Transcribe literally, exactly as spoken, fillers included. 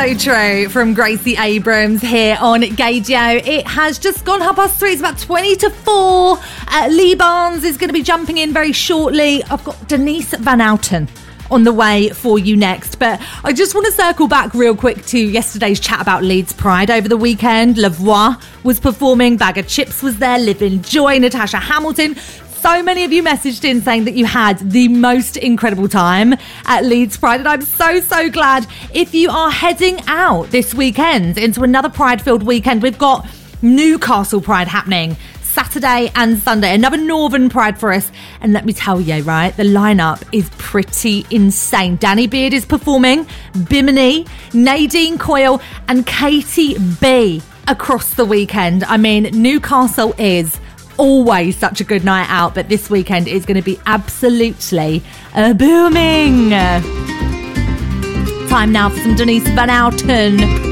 so true from Gracie Abrams here on Gaydio. It has just gone half past three. It's about twenty to four. Uh, Lee Barnes is going to be jumping in very shortly. I've got Denise Van Outen on the way for you next. But I just want to circle back real quick to yesterday's chat about Leeds Pride over the weekend. La Voix was performing, Bag of Chips was there, Live in Joy, Natasha Hamilton. So many of you messaged in saying that you had the most incredible time at Leeds Pride, and I'm so, so glad. If you are heading out this weekend into another Pride-filled weekend, we've got Newcastle Pride happening Saturday and Sunday, another Northern Pride for us. And let me tell you, right, the lineup is pretty insane. Danny Beard is performing, Bimini, Nadine Coyle and Katie B across the weekend. I mean, Newcastle is always such a good night out, but this weekend is going to be absolutely uh, booming. Time now for some Denise Van Outen.